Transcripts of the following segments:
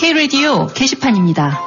K-라디오 게시판입니다.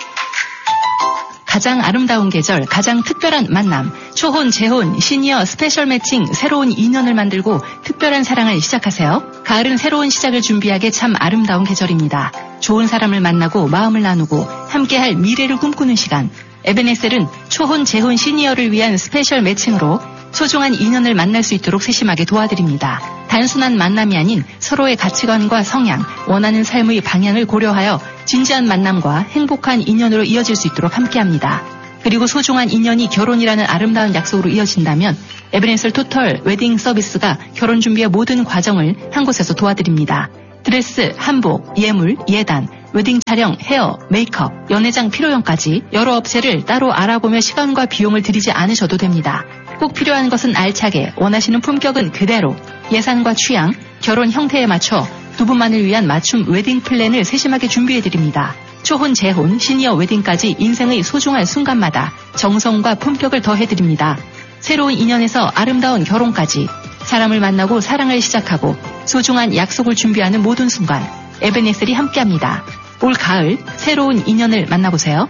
가장 아름다운 계절, 가장 특별한 만남, 초혼, 재혼, 시니어, 스페셜 매칭, 새로운 인연을 만들고 특별한 사랑을 시작하세요. 가을은 새로운 시작을 준비하기에 참 아름다운 계절입니다. 좋은 사람을 만나고 마음을 나누고 함께할 미래를 꿈꾸는 시간. 에베네셀은 초혼, 재혼, 시니어를 위한 스페셜 매칭으로 소중한 인연을 만날 수 있도록 세심하게 도와드립니다. 단순한 만남이 아닌 서로의 가치관과 성향, 원하는 삶의 방향을 고려하여 진지한 만남과 행복한 인연으로 이어질 수 있도록 함께합니다. 그리고 소중한 인연이 결혼이라는 아름다운 약속으로 이어진다면 에베네셀 토털 웨딩 서비스가 결혼 준비의 모든 과정을 한 곳에서 도와드립니다. 드레스, 한복, 예물, 예단, 웨딩 촬영, 헤어, 메이크업, 연회장 필요형까지 여러 업체를 따로 알아보며 시간과 비용을 들이지 않으셔도 됩니다. 꼭 필요한 것은 알차게, 원하시는 품격은 그대로, 예산과 취향, 결혼 형태에 맞춰 두 분만을 위한 맞춤 웨딩 플랜을 세심하게 준비해드립니다. 초혼, 재혼, 시니어 웨딩까지 인생의 소중한 순간마다 정성과 품격을 더해드립니다. 새로운 인연에서 아름다운 결혼까지 사람을 만나고 사랑을 시작하고 소중한 약속을 준비하는 모든 순간 에베네셀이 함께합니다. 올 가을 새로운 인연을 만나보세요.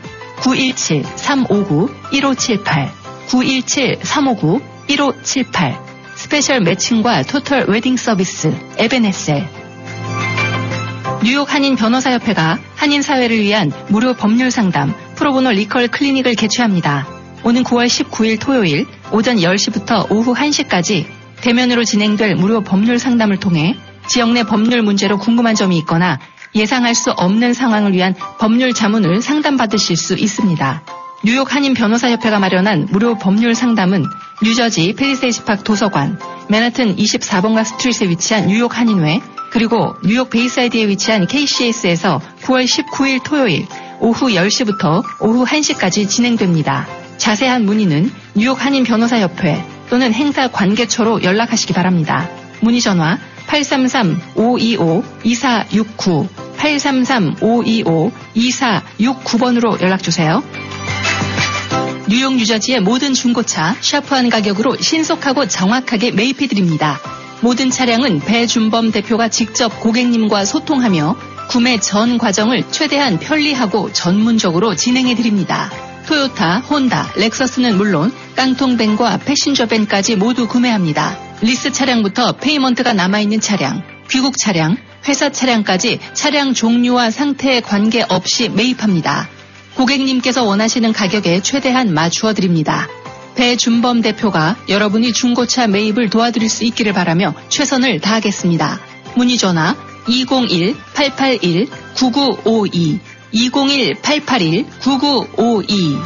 917-359-1578 917-359-1578 스페셜 매칭과 토털 웨딩 서비스 에베네셀. 뉴욕 한인 변호사협회가 한인 사회를 위한 무료 법률 상담 프로보노 리컬 클리닉을 개최합니다. 오는 9월 19일 토요일 오전 10시부터 오후 1시까지 대면으로 진행될 무료 법률 상담을 통해 지역 내 법률 문제로 궁금한 점이 있거나 예상할 수 없는 상황을 위한 법률 자문을 상담받으실 수 있습니다. 뉴욕 한인 변호사협회가 마련한 무료 법률 상담은 뉴저지 펠리세이드파크 도서관, 맨하튼 24번가 스트릿에 위치한 뉴욕 한인회, 그리고 뉴욕 베이사이드에 위치한 KCS에서 9월 19일 토요일 오후 10시부터 오후 1시까지 진행됩니다. 자세한 문의는 뉴욕 한인 변호사협회 또는 행사 관계처로 연락하시기 바랍니다. 문의 전화 833-525-2469 833-525-2469번으로 연락주세요. 뉴욕 뉴저지의 모든 중고차 샤프한 가격으로 신속하고 정확하게 매입해드립니다. 모든 차량은 배준범 대표가 직접 고객님과 소통하며 구매 전 과정을 최대한 편리하고 전문적으로 진행해드립니다. 토요타, 혼다, 렉서스는 물론 깡통밴과 패신저밴까지 모두 구매합니다. 리스 차량부터 페이먼트가 남아있는 차량, 귀국 차량, 회사 차량까지 차량 종류와 상태에 관계없이 매입합니다. 고객님께서 원하시는 가격에 최대한 맞추어 드립니다. 배준범 대표가 여러분이 중고차 매입을 도와드릴 수 있기를 바라며 최선을 다하겠습니다. 문의 전화 201-881-9952 201-881-9952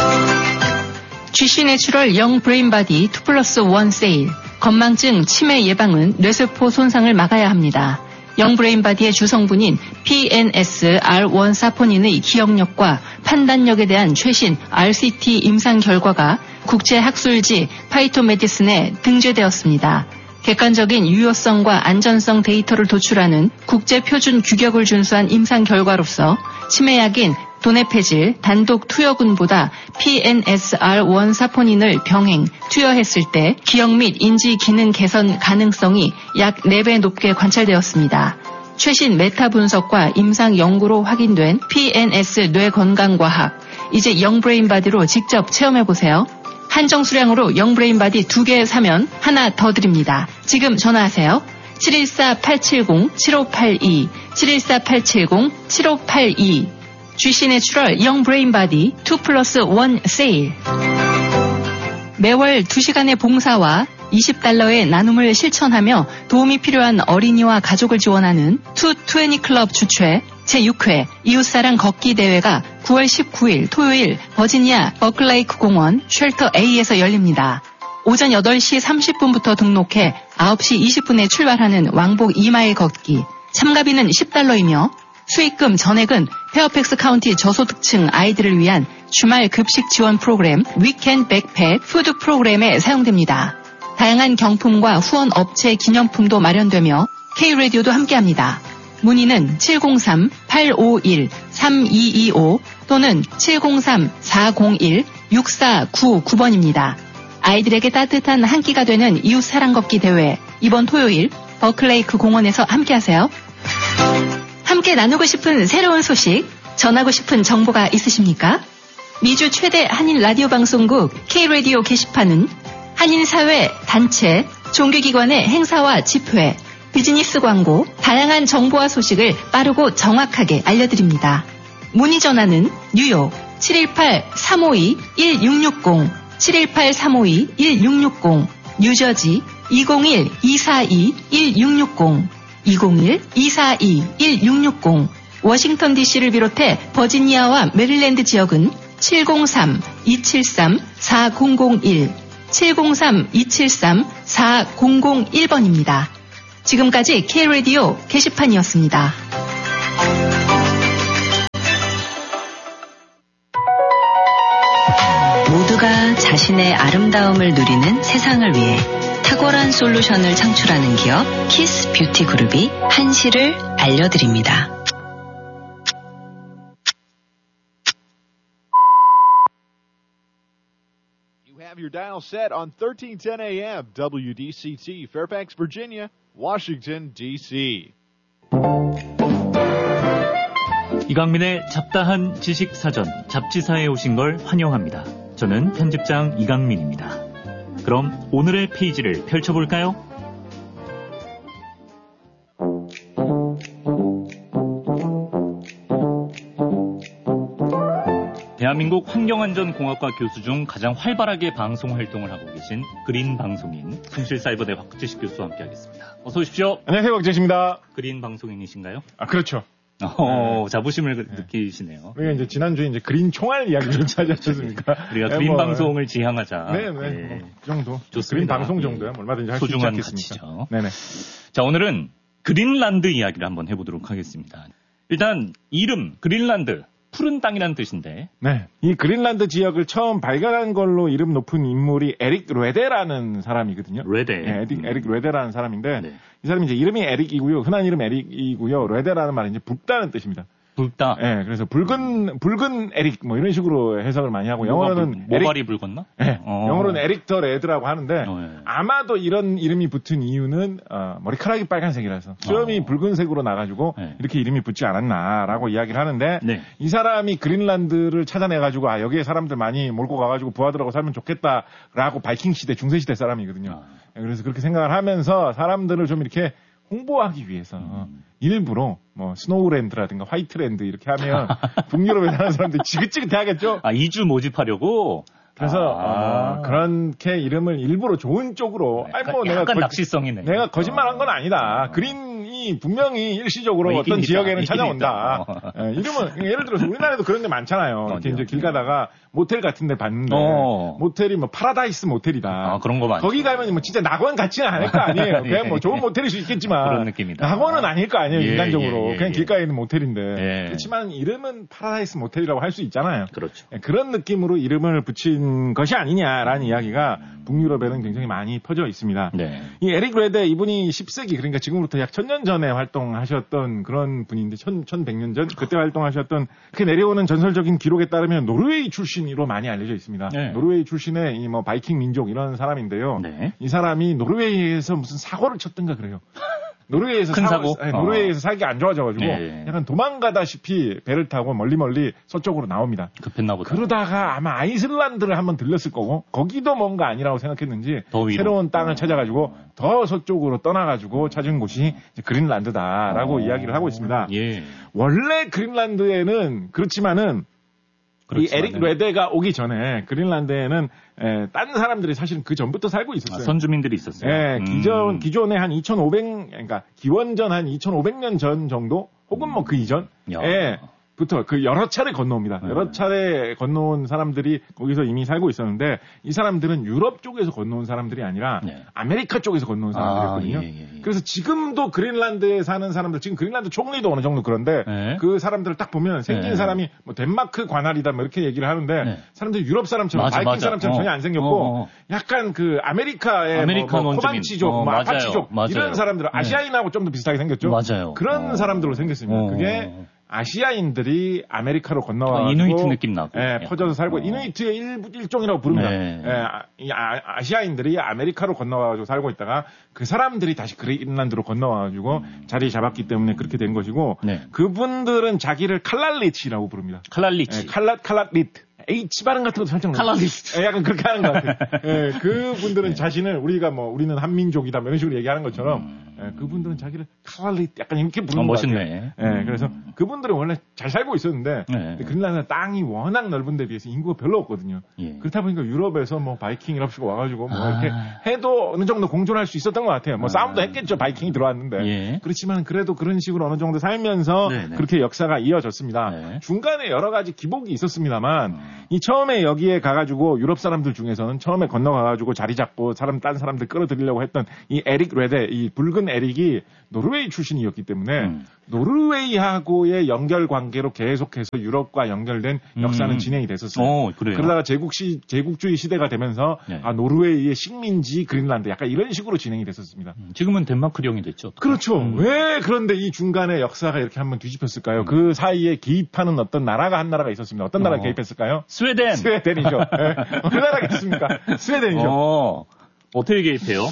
GC 내추럴 영 브레인바디 2+1 세일. 건망증, 치매 예방은 뇌세포 손상을 막아야 합니다. 영브레인바디의 주성분인 PNS-R1 사포닌의 기억력과 판단력에 대한 최신 RCT 임상 결과가 국제학술지 파이토메디슨에 등재되었습니다. 객관적인 유효성과 안전성 데이터를 도출하는 국제표준 규격을 준수한 임상 결과로서 치매약인 도네페질 단독 투여군보다 PNS-R1 사포닌을 병행, 투여했을 때 기억 및 인지 기능 개선 가능성이 약 4배 높게 관찰되었습니다. 최신 메타 분석과 임상 연구로 확인된 PNS 뇌건강과학, 이제 영브레인바디로 직접 체험해보세요. 한정 수량으로 영브레인바디 2개 사면 하나 더 드립니다. 지금 전화하세요. 714-870-7582 714-870-7582 GC 내추럴 영 브레인바디 2+1 세일. 매월 2시간의 봉사와 $20의 나눔을 실천하며 도움이 필요한 어린이와 가족을 지원하는 220 클럽 주최 제6회 이웃사랑 걷기 대회가 9월 19일 토요일 버지니아 버클레이크 공원 쉘터 A에서 열립니다. 오전 8시 30분부터 등록해 9시 20분에 출발하는 왕복 2마일 걷기. 참가비는 $10이며 수익금 전액은 페어팩스 카운티 저소득층 아이들을 위한 주말 급식 지원 프로그램 위켄드 백팩 푸드 프로그램에 사용됩니다. 다양한 경품과 후원 업체 기념품도 마련되며 K-라디오도 함께합니다. 문의는 703-851-3225 또는 703-401-6499번입니다. 아이들에게 따뜻한 한 끼가 되는 이웃 사랑 걷기 대회 이번 토요일 버클레이크 공원에서 함께하세요. 함께 나누고 싶은 새로운 소식, 전하고 싶은 정보가 있으십니까? 미주 최대 한인 라디오 방송국 K-라디오 게시판은 한인사회, 단체, 종교기관의 행사와 집회, 비즈니스 광고, 다양한 정보와 소식을 빠르고 정확하게 알려드립니다. 문의 전화는 뉴욕 718-352-1660, 718-352-1660, 뉴저지 201-242-1660, 201-242-1660, 워싱턴 DC를 비롯해 버지니아와 메릴랜드 지역은 703-273-4001, 703-273-4001번입니다. 지금까지 K-라디오 게시판이었습니다. 모두가 자신의 아름다움을 누리는 세상을 위해 탁월한 솔루션을 창출하는 기업 키스 뷰티 그룹이 한시를 알려드립니다. Have your dial set on 1310 AM WDCT, Fairfax, Virginia, Washington, D.C. 이강민의 잡다한 지식사전 잡지사에 오신 걸 환영합니다. 저는 편집장 이강민입니다. 그럼 오늘의 페이지를 펼쳐볼까요? 대한민국 환경안전공학과 교수 중 가장 활발하게 방송 활동을 하고 계신 그린 방송인 숭실사이버대 곽재식 교수와 함께하겠습니다. 어서 오십시오. 안녕하세요, 곽재식입니다. 그린 방송인이신가요? 아, 그렇죠. 자부심을 느끼시네요. 우리가 이제 지난주에 이제 그린 총알 이야기를 찾았습니까? 우리가 그린 방송을 지향하자. 그 정도. 좋습니다. 그린 방송 정도야. 얼마든지 할 수 있지 소중한 않겠습니까? 가치죠. 네네. 자, 오늘은 그린란드 이야기를 한번 해보도록 하겠습니다. 일단 이름 그린란드. 푸른 땅이라는 뜻인데. 네. 이 그린란드 지역을 처음 발견한 걸로 이름 높은 인물이 에릭 뢰데라는 사람이거든요. 뢰데. 네, 에릭 뢰데라는 사람인데, 네. 이 사람이 이제 이름이 에릭이고요. 흔한 이름 에릭이고요. 뢰데라는 말은 이제 붉다는 뜻입니다. 붉다. 네, 그래서 붉은 에릭, 뭐 이런 식으로 해석을 많이 하고, 영어로는 모발이 붉었나? 네, 영어로는 에릭 더 레드라고 하는데, 네. 아마도 이런 이름이 붙은 이유는, 머리카락이 빨간색이라서, 수염이 붉은색으로 나가지고, 네. 이렇게 이름이 붙지 않았나라고 이야기를 하는데, 네. 이 사람이 그린란드를 찾아내가지고, 여기에 사람들 많이 몰고 가가지고 부하들하고 살면 좋겠다라고 바이킹 시대, 중세시대 사람이거든요. 그래서 그렇게 생각을 하면서 사람들을 좀 이렇게 홍보하기 위해서, 일부러 뭐 스노우랜드라든가 화이트랜드 이렇게 하면 북유럽에 사는 사람들이 지긋지긋해 하겠죠. 이주 모집하려고. 그래서 그렇게 이름을 일부러 좋은 쪽으로 약간 낚시성이네. 내가 거짓말한 건 아니다. 그린이 분명히 일시적으로 어떤 지역에는 찾아온다. 이름은 예를 들어서 우리나라에도 그런 데 많잖아요. 이렇게 이제 길 가다가 모텔 같은 데 봤는데 모텔이 뭐 파라다이스 모텔이다. 그런 거 많죠. 거기 가면 뭐 진짜 낙원 같지는 않을 거 아니에요. 그냥 뭐 좋은 모텔일 수 있겠지만 그런 느낌이다. 낙원은 아닐 거 아니에요. 인간적으로. 예. 그냥 길가에 있는 모텔인데. 그렇지만 이름은 파라다이스 모텔이라고 할 수 있잖아요. 그렇죠. 그런 느낌으로 이름을 붙인 것이 아니냐라는 이야기가 북유럽에는 굉장히 많이 퍼져 있습니다. 네. 이 에릭 뢰데 이분이 10세기 그러니까 지금부터 약 1000년 전에 활동하셨던 그런 분인데 1100년 전 그때 활동하셨던 그 내려오는 전설적인 기록에 따르면 노르웨이 출신으로 많이 알려져 있습니다. 네. 노르웨이 출신의 이 뭐 바이킹 민족 이런 사람인데요. 네. 이 사람이 노르웨이에서 무슨 사고를 쳤던가 그래요. 노르웨이에서 큰 사고? 노르웨이에서 살기 안 좋아져가지고 네. 약간 도망가다시피 배를 타고 멀리 서쪽으로 나옵니다. 급했나 보다. 그러다가 아마 아이슬란드를 한번 들렸을 거고 거기도 뭔가 아니라고 생각했는지 더 새로운 땅을 찾아가지고 더 서쪽으로 떠나가지고 찾은 곳이 이제 그린란드다라고 이야기를 하고 있습니다. 예. 원래 그린란드에는 그렇지만은 이 에릭 뢰데가 오기 전에 그린란드에는 딴 사람들이 사실은 그 전부터 살고 있었어요. 선주민들이 있었어요. 예, 기존에 한 그러니까 기원전 한 2500년 전 정도 혹은 뭐 그 이전 부터 그 여러 차례 건너옵니다. 여러 차례 건너온 사람들이 거기서 이미 살고 있었는데 이 사람들은 유럽 쪽에서 건너온 사람들이 아니라 아메리카 쪽에서 건너온 사람들이었거든요. 그래서 지금도 그린란드에 사는 사람들, 지금 그린란드 총리도 어느 정도 그런데 그 사람들을 딱 보면 생긴 사람이 뭐 덴마크 관할이다 뭐 이렇게 얘기를 하는데 사람들이 유럽 사람처럼 바이킹 사람처럼 전혀 안 생겼고 약간 그 아메리카의 뭐 코만치족, 뭐 아파치족 이런 사람들은 아시아인하고 좀 더 비슷하게 생겼죠. 맞아요. 그런 사람들로 생겼습니다. 그게 아시아인들이 아메리카로 건너와 이누이트 느낌 나고 퍼져서 살고 이누이트의 일종이라고 부릅니다. 아시아인들이 아메리카로 건너와가지고 살고 있다가 그 사람들이 다시 그린란드로 건너와가지고 자리 잡았기 때문에 그렇게 된 것이고 그분들은 자기를 칼랄리치라고 부릅니다. 칼랄리치. 칼랄리트. H 발음 같은 것도 살짝 칼랄리치. 약간 그렇게 하는 것 같아요. 그분들은 자신을 우리는 한민족이다 이런 식으로 얘기하는 것처럼 그분들은 자기를 칼랄리트 약간 이렇게 부르는 것 멋있네. 같아요. 그래서 그분들은 원래 잘 살고 있었는데 그린란드 땅이 워낙 넓은 데 비해서 인구가 별로 없거든요. 그렇다 보니까 유럽에서 뭐 바이킹이랍시고 와가지고 뭐 이렇게 해도 어느 정도 공존할 수 있었던 것 같아요. 뭐 싸움도 했겠죠. 바이킹이 들어왔는데. 그렇지만 그래도 그런 식으로 어느 정도 살면서 그렇게 역사가 이어졌습니다. 중간에 여러 가지 기복이 있었습니다만 이 처음에 여기에 가가지고 유럽 사람들 중에서는 처음에 건너가가지고 자리 잡고 딴 사람들 끌어들이려고 했던 이 에릭 레데, 이 붉은 에릭이 노르웨이 출신이었기 때문에 노르웨이하고의 연결 관계로 계속해서 유럽과 연결된 역사는 진행이 됐었어요. 그러다가 제국주의 시대가 되면서 노르웨이의 식민지 그린란드 약간 이런 식으로 진행이 됐었습니다. 지금은 덴마크령이 됐죠. 그렇죠. 왜 그런데 이 중간에 역사가 이렇게 한번 뒤집혔을까요? 그 사이에 개입하는 어떤 나라가 한 나라가 있었습니다. 어떤 나라가 개입했을까요? 스웨덴이죠. 어느 나라겠습니까? 스웨덴이죠. 어떻게 개입해요?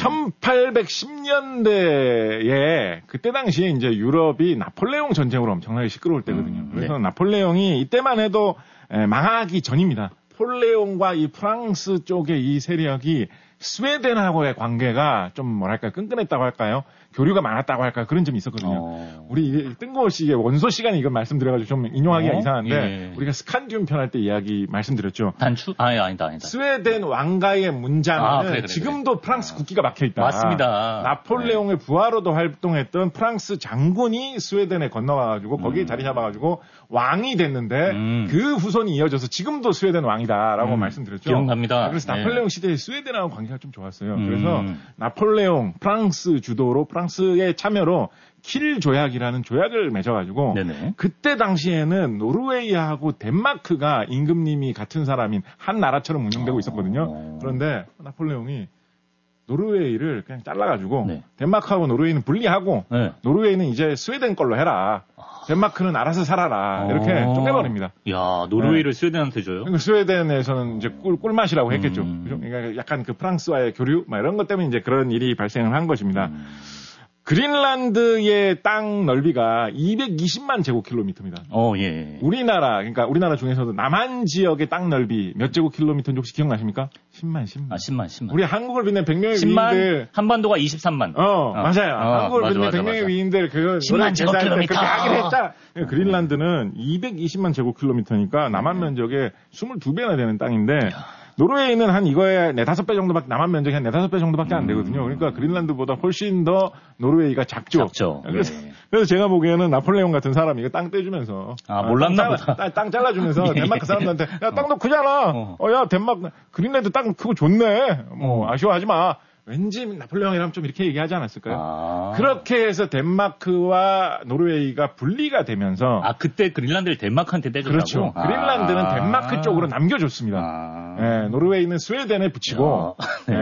1810년대에 그때 당시에 이제 유럽이 나폴레옹 전쟁으로 엄청나게 시끄러울 때거든요. 그래서 나폴레옹이 이때만 해도 망하기 전입니다. 폴레옹과 이 프랑스 쪽의 이 세력이 스웨덴하고의 관계가 좀 뭐랄까 끈끈했다고 할까요? 교류가 많았다고 할까요? 그런 점이 있었거든요. 우리 뜬금없이 원소 시간에 이걸 말씀드려가지고 좀 인용하기가 이상한데 우리가 스칸디움 편 할 때 이야기 말씀드렸죠. 단추? 아니다. 스웨덴 왕가의 문장은 그래. 지금도 프랑스 국기가 박혀있다. 맞습니다. 나폴레옹의 부하로도 활동했던 프랑스 장군이 스웨덴에 건너와가지고 거기에 자리 잡아가지고 왕이 됐는데 그 후손이 이어져서 지금도 스웨덴 왕이다라고 말씀드렸죠. 기억납니다. 그래서 나폴레옹 시대에 스웨덴하고 관계가 좀 좋았어요. 그래서 나폴레옹 프랑스 주도로 프랑스의 참여로 킬 조약이라는 조약을 맺어가지고 그때 당시에는 노르웨이하고 덴마크가 임금님이 같은 사람인 한 나라처럼 운영되고 있었거든요. 그런데 나폴레옹이 노르웨이를 그냥 잘라가지고 덴마크하고 노르웨이는 분리하고 노르웨이는 이제 스웨덴 걸로 해라. 덴마크는 알아서 살아라. 이렇게 쪼개버립니다. 야, 노르웨이를 스웨덴한테 줘요? 그러니까 스웨덴에서는 이제 꿀맛이라고 했겠죠. 그죠? 그러니까 약간 그 프랑스와의 교류, 이런 것 때문에 이제 그런 일이 발생을 한 것입니다. 그린란드의 땅 넓이가 220만 제곱킬로미터입니다. 그러니까 우리나라 중에서도 남한 지역의 땅 넓이 몇 제곱킬로미터인지 혹시 기억나십니까? 10만. 우리 한국을 빛낸 100명의 10만, 위인들. 한반도가 23만. 맞아요. 한국을 빛낸 100명의 위인들, 그거 10만 제곱킬로미터. 그렇게 하긴 했다. 그린란드는 220만 제곱킬로미터니까 남한 면적의 22배나 되는 땅인데, 노르웨이는 한 이거에 4-5배 정도밖에, 남한 면적이 한 4-5배 정도밖에 안 되거든요. 그러니까 그린란드보다 훨씬 더 노르웨이가 작죠. 그래서 제가 보기에는 나폴레옹 같은 사람이 이거 땅 떼주면서. 몰랐나 보다. 땅 잘라주면서 덴마크 사람들한테, 야, 땅 너 크잖아. 야, 덴마크, 그린란드 땅 크고 좋네. 아쉬워하지 마. 왠지 나폴레옹이라면 좀 이렇게 얘기하지 않았을까요? 그렇게 해서 덴마크와 노르웨이가 분리가 되면서. 그때 그린란드를 덴마크한테 떼줬다고? 그렇죠. 그린란드는 덴마크 쪽으로 남겨줬습니다. 노르웨이는 스웨덴에 붙이고.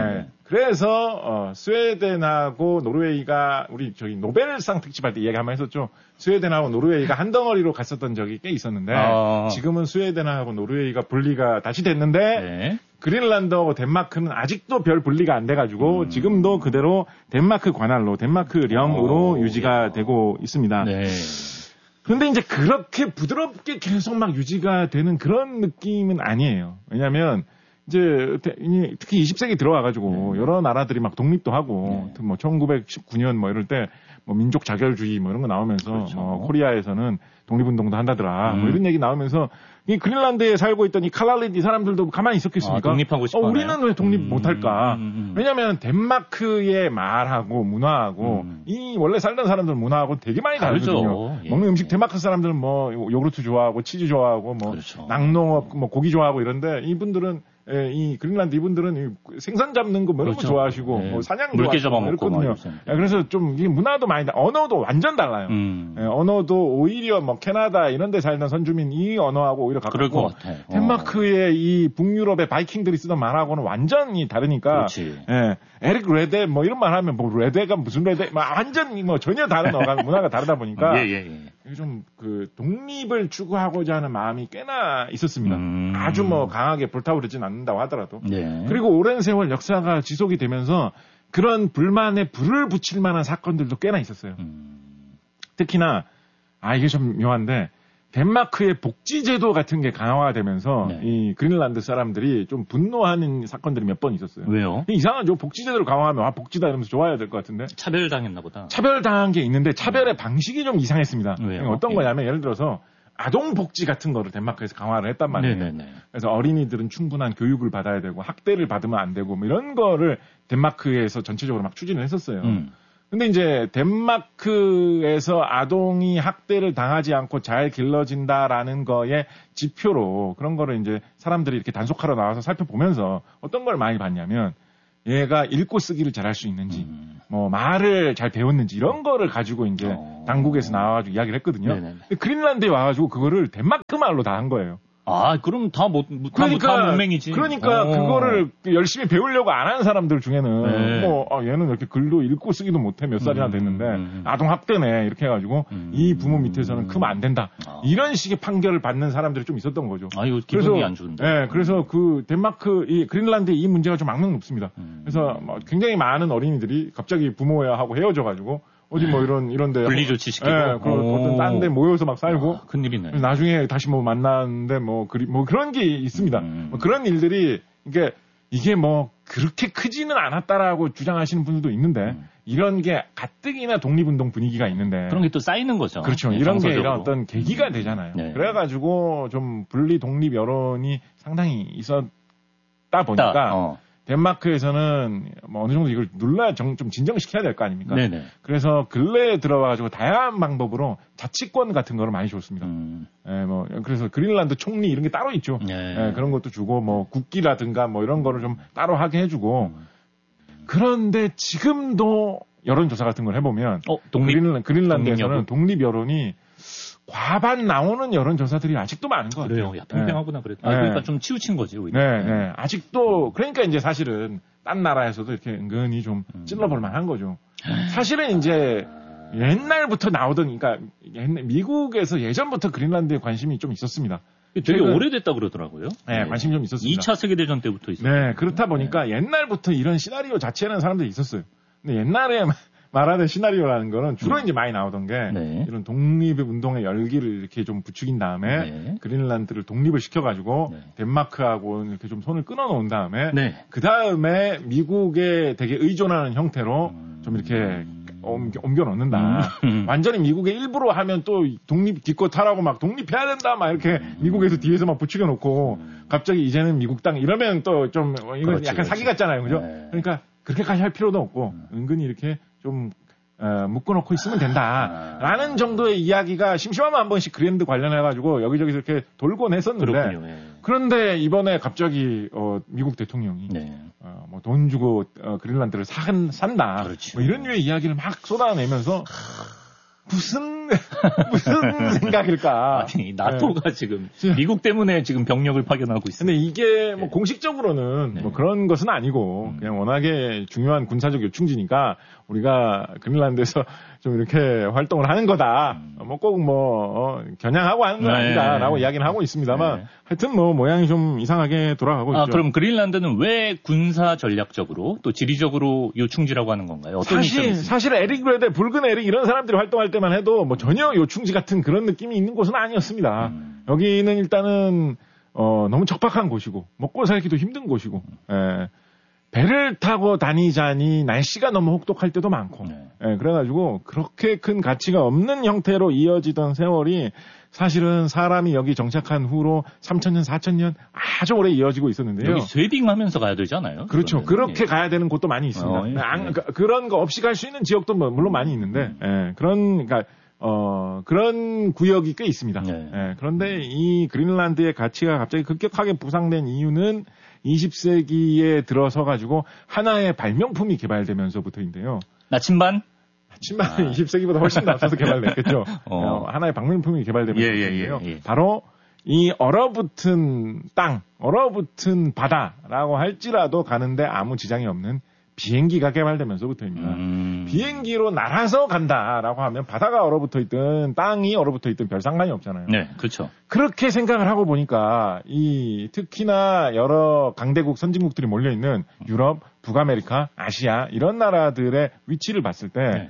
그래서 스웨덴하고 노르웨이가 우리 노벨상 특집할 때 이야기 한번 했었죠. 스웨덴하고 노르웨이가 한 덩어리로 갔었던 적이 꽤 있었는데 지금은 스웨덴하고 노르웨이가 분리가 다시 됐는데 그린란드하고 덴마크는 아직도 별 분리가 안 돼가지고 지금도 그대로 덴마크 관할로 덴마크령으로 유지가 되고 있습니다. 그런데 이제 그렇게 부드럽게 계속 막 유지가 되는 그런 느낌은 아니에요. 왜냐하면 이제 특히 20세기 들어와가지고 여러 나라들이 막 독립도 하고 뭐 1919년 뭐 이럴 때 뭐 민족 자결주의 뭐 이런 거 나오면서 코리아에서는 독립운동도 한다더라 뭐 이런 얘기 나오면서 이 그린란드에 살고 있던 이 칼랄리트 사람들도 가만히 있었겠습니까? 독립하고 싶어. 우리는 왜 독립 못할까? 왜냐하면 덴마크의 말하고 문화하고 이 원래 살던 사람들 문화하고 되게 많이 다르거든요. 먹는 음식 덴마크 사람들은 뭐 요구르트 좋아하고 치즈 좋아하고 뭐 낙농업 뭐 고기 좋아하고 이런데 이분들은 이 그린란드 이분들은 생선 잡는 거 너무 좋아하시고 뭐 사냥 물개 좋아하시고 잡아먹고 그렇거든요. 그래서 좀 이게 문화도 많이 언어도 완전 달라요. 언어도 오히려 뭐 캐나다 이런 데 살던 선주민 이 언어하고 오히려 가깝고 덴마크의 이 북유럽의 바이킹들이 쓰던 말하고는 완전히 다르니까 에릭 레데 뭐 이런 말 하면 뭐 레데가 무슨 레데 완전히 뭐 전혀 다른 문화가 다르다 보니까 이게 좀 그 독립을 추구하고자 하는 마음이 꽤나 있었습니다. 아주 뭐 강하게 불타오르진 않는다고 하더라도. 네. 그리고 오랜 세월 역사가 지속이 되면서 그런 불만에 불을 붙일 만한 사건들도 꽤나 있었어요. 특히나 이게 좀 묘한데 덴마크의 복지제도 같은 게 강화되면서 네. 이 그린란드 사람들이 좀 분노하는 사건들이 몇 번 있었어요. 왜요? 이상하죠. 복지제도를 강화하면 복지다 이러면서 좋아야 될 것 같은데. 차별당했나 보다. 차별당한 게 있는데 차별의 방식이 좀 이상했습니다. 왜요? 어떤 거냐면 예를 들어서 아동복지 같은 거를 덴마크에서 강화를 했단 말이에요. 네네네. 그래서 어린이들은 충분한 교육을 받아야 되고 학대를 받으면 안 되고 뭐 이런 거를 덴마크에서 전체적으로 막 추진을 했었어요. 근데 이제 덴마크에서 아동이 학대를 당하지 않고 잘 길러진다라는 거에 지표로 그런 거를 이제 사람들이 이렇게 단속하러 나와서 살펴보면서 어떤 걸 많이 봤냐면 얘가 읽고 쓰기를 잘할 수 있는지 뭐 말을 잘 배웠는지 이런 거를 가지고 이제 당국에서 나와가지고 이야기를 했거든요. 근데 그린란드에 와가지고 그거를 덴마크 말로 다 한 거예요. 그럼 다 문맹이지. 그러니까 그거를 열심히 배우려고 안 하는 사람들 중에는 얘는 이렇게 글도 읽고 쓰기도 못해 몇 살이나 됐는데 아동 학대네 이렇게 해가지고 이 부모 밑에서는 크면 안 된다. 이런 식의 판결을 받는 사람들이 좀 있었던 거죠. 이거 기분이 안 좋은데. 네, 그래서 그 덴마크 이 그린란드의 이 문제가 좀 악명 높습니다. 그래서 굉장히 많은 어린이들이 갑자기 부모야 하고 헤어져가지고 어디 뭐 이런데 분리 조치 시키고 어떤 딴 데 모여서 막 살고 큰일이네. 나중에 다시 뭐 만났는데 뭐 그런 게 있습니다. 뭐 그런 일들이 이게 뭐 그렇게 크지는 않았다라고 주장하시는 분들도 있는데 이런 게 가뜩이나 독립운동 분위기가 있는데 그런 게 또 쌓이는 거죠. 그렇죠. 네, 이런 정서적으로. 게 이런 어떤 계기가 되잖아요. 네. 그래가지고 좀 분리 독립 여론이 상당히 있었다 보니까 덴마크에서는 뭐 어느 정도 이걸 좀 진정시켜야 될 거 아닙니까? 네네. 그래서 근래에 들어와가지고 다양한 방법으로 자치권 같은 거를 많이 줬습니다. 그래서 그린란드 총리 이런 게 따로 있죠. 그런 것도 주고 뭐 국기라든가 뭐 이런 거를 좀 따로 하게 해주고. 그런데 지금도 여론조사 같은 걸 해보면 그린란드에서는 독립 여론이 과반 나오는 여론조사들이 아직도 많은 것 같아요. 그래요. 팽팽하구나 그래도. 그러니까 좀 치우친 거지 오히려. 네. 아직도 그러니까 이제 사실은 딴 나라에서도 이렇게 은근히 좀 찔러볼 만한 거죠. 사실은 이제 옛날부터 나오던 그러니까 미국에서 예전부터 그린란드에 관심이 좀 있었습니다. 되게 오래됐다 그러더라고요. 네, 관심이 좀 있었습니다. 2차 세계대전 때부터 있었어요. 네, 그렇다 보니까 옛날부터 이런 시나리오 자체는 사람들이 있었어요. 근데 옛날에 말하는 시나리오라는 거는 주로 이제 많이 나오던 게 이런 독립운동의 열기를 이렇게 좀 부추긴 다음에 그린란드를 독립을 시켜가지고 덴마크하고 이렇게 좀 손을 끊어놓은 다음에 그 다음에 미국에 되게 의존하는 형태로 좀 이렇게 옮겨 놓는다. 완전히 미국의 일부로 하면 또 독립 기껏 하라고 막 독립해야 된다 막 이렇게 미국에서 뒤에서 막 부추겨 놓고 갑자기 이제는 미국 땅 이러면 또 좀 이건 약간 사기 같잖아요. 그죠? 그러니까 그렇게까지 할 필요도 없고 은근히 이렇게 좀 묶어놓고 있으면 된다라는 정도의 이야기가 심심하면 한 번씩 그랜드 관련해가지고 여기저기서 이렇게 돌곤 했었는데 그런데 이번에 갑자기 미국 대통령이 뭐 돈 주고 그린란드를 산다 뭐 이런 류의 이야기를 막 쏟아내면서 무슨 생각일까? 아니, 나토가 지금 미국 때문에 지금 병력을 파견하고 있습니다. 근데 이게 뭐 공식적으로는 뭐 그런 것은 아니고 그냥 워낙에 중요한 군사적 요충지니까 우리가 그린란드에서 좀 이렇게 활동을 하는 거다. 뭐 꼭 겨냥하고 하는 건 아니다라고 이야기는 하고 있습니다만 하여튼 뭐 모양이 좀 이상하게 돌아가고 있죠. 그럼 그린란드는 왜 군사 전략적으로 또 지리적으로 요충지라고 하는 건가요? 어떤 사실 에릭 레데, 붉은 에릭 이런 사람들이 활동할 때만 해도 뭐 전혀 요충지 같은 그런 느낌이 있는 곳은 아니었습니다. 여기는 일단은 너무 척박한 곳이고 먹고 살기도 힘든 곳이고 배를 타고 다니자니 날씨가 너무 혹독할 때도 많고 그래가지고 그렇게 큰 가치가 없는 형태로 이어지던 세월이 사실은 사람이 여기 정착한 후로 3,000년, 4,000년 아주 오래 이어지고 있었는데요. 여기 쇠딩하면서 가야 되잖아요. 그렇죠. 그렇게 가야 되는 곳도 많이 있습니다. 그런 거 없이 갈 수 있는 지역도 물론 많이 있는데 그런 구역이 꽤 있습니다. 그런데 이 그린란드의 가치가 갑자기 급격하게 부상된 이유는 20세기에 들어서 가지고 하나의 발명품이 개발되면서부터인데요. 나침반은 20세기보다 훨씬 앞서서 개발됐겠죠. 하나의 발명품이 개발되면서부터인데요. 바로 이 얼어붙은 땅, 얼어붙은 바다라고 할지라도 가는데 아무 지장이 없는 비행기가 개발되면서부터입니다. 비행기로 날아서 간다라고 하면 바다가 얼어붙어 있든 땅이 얼어붙어 있든 별 상관이 없잖아요. 네, 그렇죠. 그렇게 생각을 하고 보니까 특히나 여러 강대국 선진국들이 몰려 있는 유럽, 북아메리카, 아시아 이런 나라들의 위치를 봤을 때 네.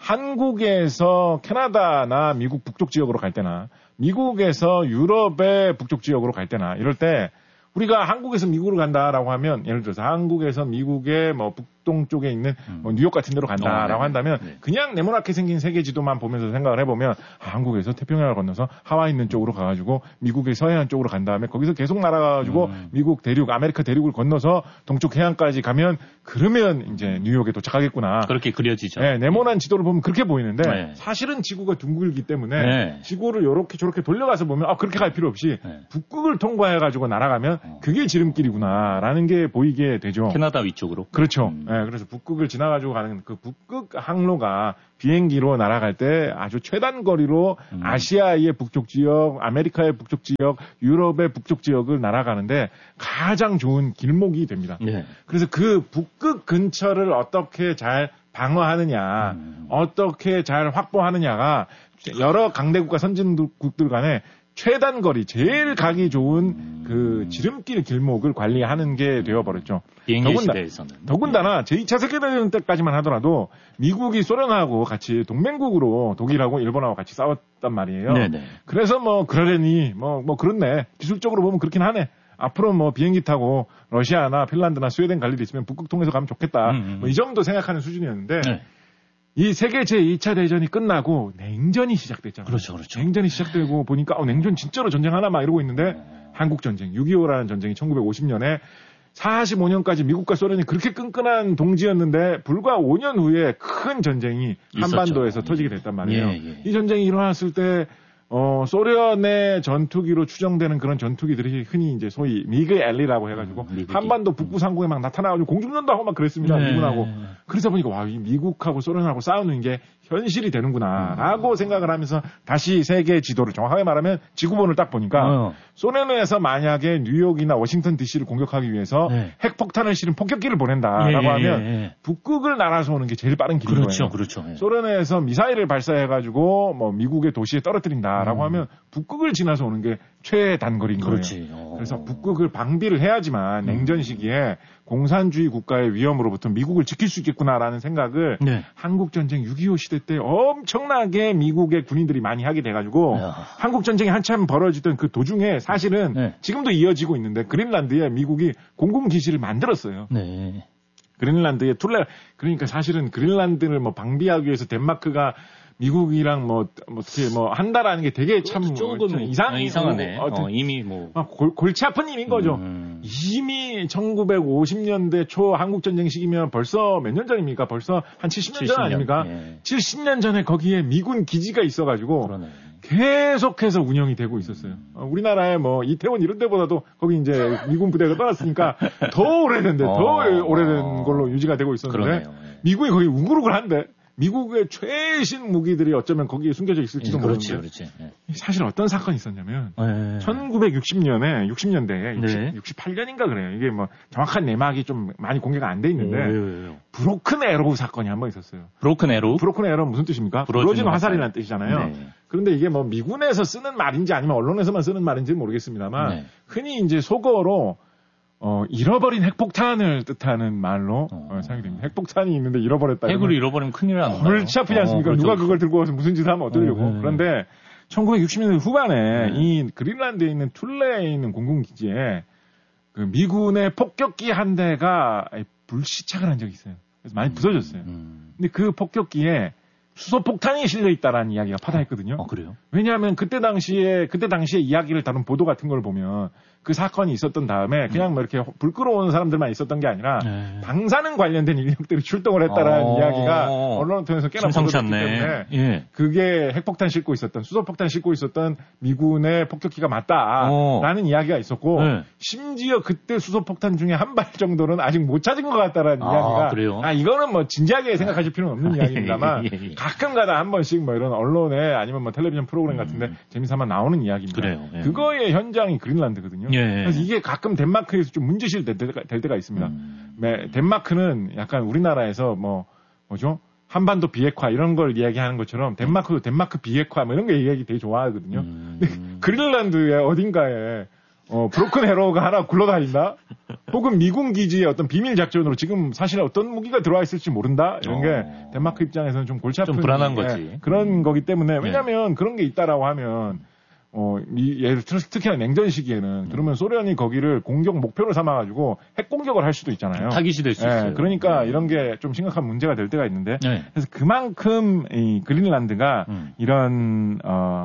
한국에서 캐나다나 미국 북쪽 지역으로 갈 때나 미국에서 유럽의 북쪽 지역으로 갈 때나 이럴 때 우리가 한국에서 미국으로 간다라고 하면 예를 들어서 한국에서 미국의 뭐 북동쪽에 있는 뭐 뉴욕 같은 데로 간다라고 한다면 그냥 네모나게 생긴 세계 지도만 보면서 생각을 해보면 한국에서 태평양을 건너서 하와이 있는 쪽으로 가가지고 미국의 서해안 쪽으로 간 다음에 거기서 계속 날아가가지고 미국 대륙, 아메리카 대륙을 건너서 동쪽 해안까지 가면 그러면 이제 뉴욕에 도착하겠구나. 그렇게 그려지죠. 네, 네모난 지도를 보면 그렇게 보이는데 사실은 지구가 둥글기 때문에 지구를 요렇게 저렇게 돌려가서 보면 그렇게 갈 필요 없이 북극을 통과해가지고 날아가면 그게 지름길이구나라는 게 보이게 되죠. 캐나다 위쪽으로. 그렇죠. 네, 그래서 북극을 지나가지고 가는 그 북극 항로가 비행기로 날아갈 때 아주 최단 거리로 아시아의 북쪽 지역, 아메리카의 북쪽 지역, 유럽의 북쪽 지역을 날아가는데 가장 좋은 길목이 됩니다. 네. 그래서 그 북극 근처를 어떻게 잘 방어하느냐, 어떻게 잘 확보하느냐가 여러 강대국과 선진국들 간에 최단 거리, 제일 가기 좋은 그 지름길 길목을 관리하는 게 되어버렸죠. 비행기 시대에서는. 더군다나 제2차 세계대전 때까지만 하더라도 미국이 소련하고 같이 동맹국으로 독일하고 일본하고 같이 싸웠단 말이에요. 네네. 그래서 뭐 그러려니 뭐 그렇네. 기술적으로 보면 그렇긴 하네. 앞으로 뭐 비행기 타고 러시아나 핀란드나 스웨덴 갈 일이 있으면 북극 통해서 가면 좋겠다. 뭐 이 정도 생각하는 수준이었는데 네. 이 세계 제2차 대전이 끝나고 냉전이 시작됐잖아요. 그렇죠. 냉전이 시작되고 보니까 냉전 진짜로 전쟁하나 막 이러고 있는데 한국 전쟁, 6.25라는 전쟁이 1950년에 45년까지 미국과 소련이 그렇게 끈끈한 동지였는데 불과 5년 후에 큰 전쟁이 한반도에서 터지게 됐단 말이에요. 이 전쟁이 일어났을 때 소련의 전투기로 추정되는 그런 전투기들이 흔히 이제 소위 미그 엘리라고 해가지고 한반도 북부 상공에 막 나타나가지고 공중전도 하고 막 그랬습니다. 미군하고. 그러다 보니까 이 미국하고 소련하고 싸우는 게 현실이 되는구나라고 생각을 하면서 다시 세계 지도를 정확하게 말하면 지구본을 딱 보니까 소련에서 만약에 뉴욕이나 워싱턴 DC를 공격하기 위해서 핵폭탄을 실은 폭격기를 보낸다라고 하면 북극을 날아서 오는 게 제일 빠른 길인 거예요. 그렇죠. 소련에서 미사일을 발사해가지고 뭐 미국의 도시에 떨어뜨린다라고 하면 북극을 지나서 오는 게 최단거리인 거예요. 그래서 북극을 방비를 해야지만 냉전 시기에 공산주의 국가의 위험으로부터 미국을 지킬 수 있겠구나라는 생각을 한국전쟁 6.25 시대 때 엄청나게 미국의 군인들이 많이 하게 돼가지고 한국전쟁이 한참 벌어지던 그 도중에 사실은 지금도 이어지고 있는데 그린란드에 미국이 공군기지를 만들었어요. 그린란드에 그러니까 사실은 그린란드를 뭐 방비하기 위해서 덴마크가 미국이랑 어떻게 한다라는 게 되게 참 조금 이상하네. 이미 골치 아픈 일인 거죠. 이미 1950년대 초 한국전쟁 시기면 벌써 몇 년 전입니까? 벌써 한 70년 전 아닙니까? 70년 전에 거기에 미군 기지가 있어가지고 계속해서 운영이 되고 있었어요. 우리나라에 이태원 이런 데보다도 거기 이제 미군 부대가 떠났으니까 더 오래된 걸로 유지가 되고 있었는데 미국이 거기 웅그루글한데 미국의 최신 무기들이 어쩌면 거기에 숨겨져 있을지도 모르는데 그렇지. 사실 어떤 사건이 있었냐면 1960년에 60년대에 68년인가 그래요. 이게 정확한 내막이 좀 많이 공개가 안 돼 있는데 브로큰 에로 사건이 한 번 있었어요. 브로큰 에로 무슨 뜻입니까? 부러진 화살이라는 뜻이잖아요. 그런데 이게 미군에서 쓰는 말인지 아니면 언론에서만 쓰는 말인지 모르겠습니다만 흔히 이제 속어로 잃어버린 핵폭탄을 뜻하는 말로 사용이 됩니다. 핵폭탄이 있는데 잃어버렸다. 핵으로 잃어버리면 큰일 납니다. 골치 아프지 않습니까? 그렇죠. 누가 그걸 들고 와서 무슨 짓을 하면 어쩌려고. 그런데 1960년대 후반에 이 그린란드에 있는 툴레에 있는 공군기지에 그 미군의 폭격기 한 대가 불시착을 한 적이 있어요. 그래서 많이 부서졌어요. 근데 그 폭격기에 수소폭탄이 실려 있다라는 이야기가 파다했거든요. 그래요? 왜냐하면 그때 당시에 이야기를 다룬 보도 같은 걸 보면 그 사건이 있었던 다음에 그냥 이렇게 불 끌어오는 사람들만 있었던 게 아니라 방사능 관련된 인력들이 출동을 했다라는 이야기가 언론을 통해서 꽤나 보도됐기 때문에 그게 핵폭탄 싣고 있었던 수소폭탄 싣고 있었던 미군의 폭격기가 맞다라는 이야기가 있었고 심지어 그때 수소폭탄 중에 한 발 정도는 아직 못 찾은 것 같다라는 이야기가 그래요? 이거는 진지하게 생각하실 필요는 없는 이야기입니다만 가끔가다 한 번씩 이런 언론에 아니면 텔레비전 프로그램 같은데 재미삼아 나오는 이야기입니다. 그래요. 그거의 현장이 그린란드거든요. 그래서 이게 가끔 덴마크에서 좀 문제실 될 때가 있습니다. 덴마크는 약간 우리나라에서 뭐죠? 한반도 비핵화 이런 걸 이야기하는 것처럼 덴마크도 덴마크 비핵화 뭐 이런 거 이야기 되게 좋아하거든요. 근데 그린란드의 어딘가에 브로큰 해로가 하나 굴러다닌다? 혹은 미군 기지에 어떤 비밀 작전으로 지금 사실 어떤 무기가 들어와 있을지 모른다? 이런 게 덴마크 입장에서는 좀 골치 아픈. 좀 불안한 거지. 그런 거기 때문에, 왜냐면 그런 게 있다라고 하면, 예를 들어 특히나 냉전 시기에는 그러면 소련이 거기를 공격 목표로 삼아가지고 핵 공격을 할 수도 있잖아요. 타깃이 될 수 있어요. 그러니까 이런 게 좀 심각한 문제가 될 때가 있는데, 그래서 그만큼 이 그린란드가 이런,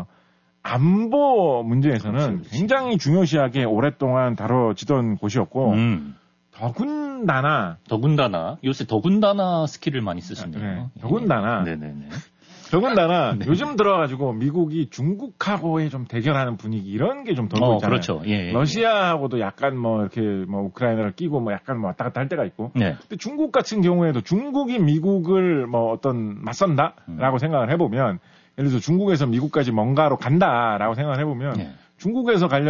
안보 문제에서는 굉장히 중요시하게 오랫동안 다뤄지던 곳이었고, 더군다나 요새 더군다나 스킬을 많이 쓰시네요. 네, 더군다나 네네네. 네. 요즘 들어가지고 미국이 중국하고의 좀 대결하는 분위기 이런 게 좀 돌고 있잖아요. 그렇죠. 예. 러시아하고도 약간 이렇게 우크라이나를 끼고 약간 왔다 갔다 할 때가 있고. 네. 근데 중국 같은 경우에도 중국이 미국을 어떤 맞선다라고 생각을 해보면, 예를 들어서 중국에서 미국까지 뭔가로 간다라고 생각을 해보면 중국에서 가려면